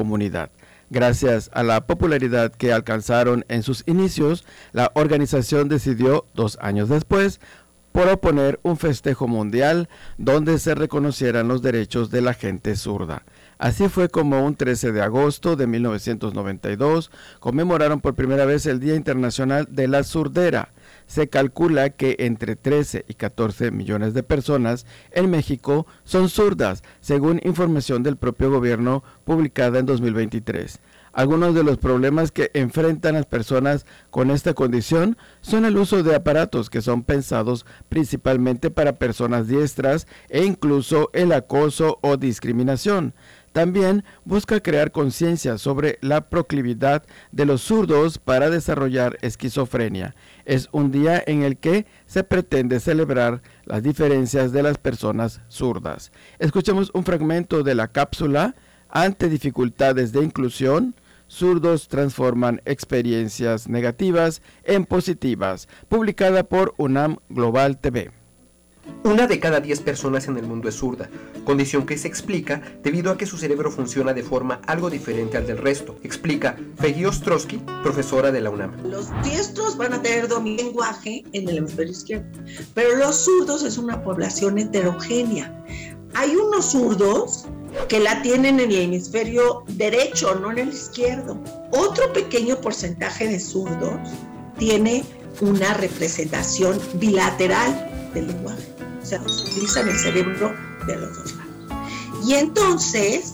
comunidad. Gracias a la popularidad que alcanzaron en sus inicios, la organización decidió 2 años después proponer un festejo mundial donde se reconocieran los derechos de la gente zurda. Así fue como un 13 de agosto de 1992 conmemoraron por primera vez el Día Internacional de la Surdera. Se calcula que entre 13 y 14 millones de personas en México son zurdas, según información del propio gobierno publicada en 2023. Algunos de los problemas que enfrentan las personas con esta condición son el uso de aparatos que son pensados principalmente para personas diestras e incluso el acoso o discriminación. También busca crear conciencia sobre la proclividad de los zurdos para desarrollar esquizofrenia. Es un día en el que se pretende celebrar las diferencias de las personas zurdas. Escuchemos un fragmento de la cápsula Ante dificultades de inclusión, zurdos transforman experiencias negativas en positivas, publicada por UNAM Global TV. 1 de cada 10 personas en el mundo es zurda, condición que se explica debido a que su cerebro funciona de forma algo diferente al del resto, explica Peggy Ostrowski, profesora de la UNAM. Los diestros van a tener dominio del lenguaje en el hemisferio izquierdo, pero los zurdos es una población heterogénea. Hay unos zurdos que la tienen en el hemisferio derecho, no en el izquierdo. Otro pequeño porcentaje de zurdos tiene una representación bilateral del lenguaje. O sea, utilizan el cerebro de los dos lados. Y entonces,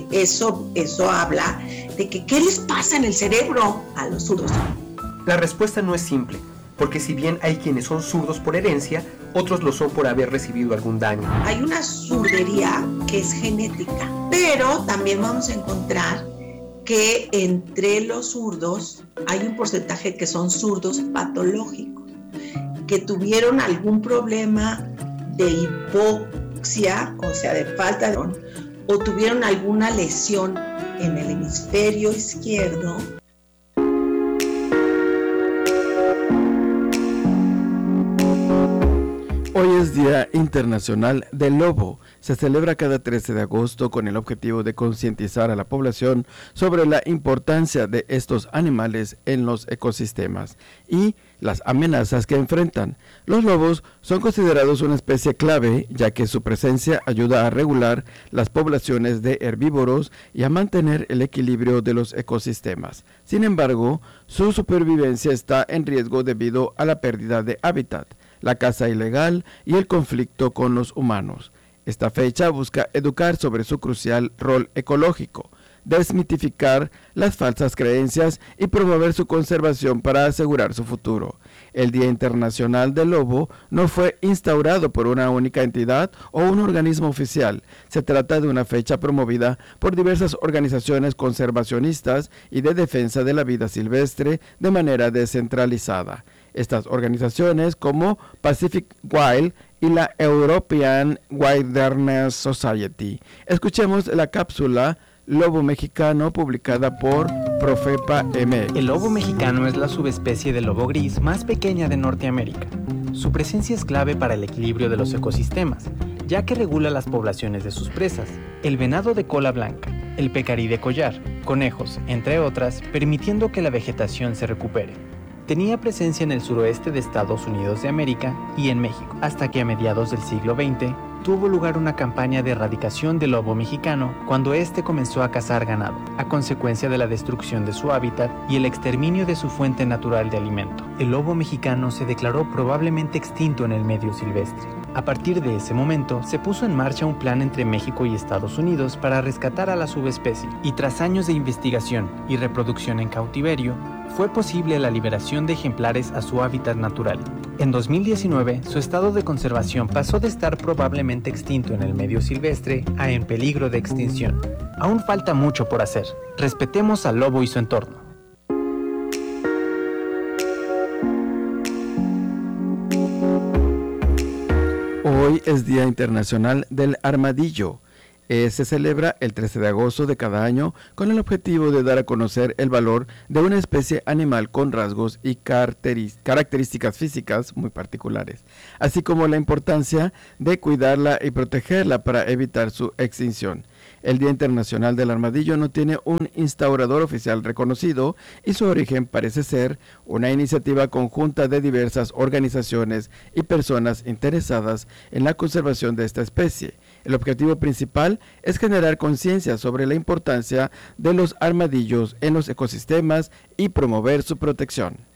eso habla de que ¿qué les pasa en el cerebro a los zurdos? La respuesta no es simple, porque si bien hay quienes son zurdos por herencia, otros lo son por haber recibido algún daño. Hay una zurdería que es genética, pero también vamos a encontrar que entre los zurdos hay un porcentaje que son zurdos patológicos, que tuvieron algún problema de hipoxia, o sea, de falta de o tuvieron alguna lesión en el hemisferio izquierdo. Hoy es Día Internacional del Lobo. Se celebra cada 13 de agosto con el objetivo de concientizar a la población sobre la importancia de estos animales en los ecosistemas y las amenazas que enfrentan. Los lobos son considerados una especie clave, ya que su presencia ayuda a regular las poblaciones de herbívoros y a mantener el equilibrio de los ecosistemas. Sin embargo, su supervivencia está en riesgo debido a la pérdida de hábitat, la caza ilegal y el conflicto con los humanos. Esta fecha busca educar sobre su crucial rol ecológico, desmitificar las falsas creencias y promover su conservación para asegurar su futuro. El Día Internacional del Lobo no fue instaurado por una única entidad o un organismo oficial. Se trata de una fecha promovida por diversas organizaciones conservacionistas y de defensa de la vida silvestre de manera descentralizada. Estas organizaciones como Pacific Wild y la European Wilderness Society. Escuchemos la cápsula Lobo Mexicano, publicada por Profepa MX. El lobo mexicano es la subespecie del lobo gris más pequeña de Norteamérica. Su presencia es clave para el equilibrio de los ecosistemas, ya que regula las poblaciones de sus presas, el venado de cola blanca, el pecarí de collar, conejos, entre otras, permitiendo que la vegetación se recupere. Tenía presencia en el suroeste de Estados Unidos de América y en México, hasta que a mediados del siglo XX tuvo lugar una campaña de erradicación del lobo mexicano cuando éste comenzó a cazar ganado, a consecuencia de la destrucción de su hábitat y el exterminio de su fuente natural de alimento. El lobo mexicano se declaró probablemente extinto en el medio silvestre. A partir de ese momento, se puso en marcha un plan entre México y Estados Unidos para rescatar a la subespecie, y tras años de investigación y reproducción en cautiverio, fue posible la liberación de ejemplares a su hábitat natural. En 2019, su estado de conservación pasó de estar probablemente extinto en el medio silvestre a en peligro de extinción. Aún falta mucho por hacer. Respetemos al lobo y su entorno. Hoy es Día Internacional del Armadillo. Se celebra el 13 de agosto de cada año con el objetivo de dar a conocer el valor de una especie animal con rasgos y características físicas muy particulares, así como la importancia de cuidarla y protegerla para evitar su extinción. El Día Internacional del Armadillo no tiene un instaurador oficial reconocido y su origen parece ser una iniciativa conjunta de diversas organizaciones y personas interesadas en la conservación de esta especie. El objetivo principal es generar conciencia sobre la importancia de los armadillos en los ecosistemas y promover su protección.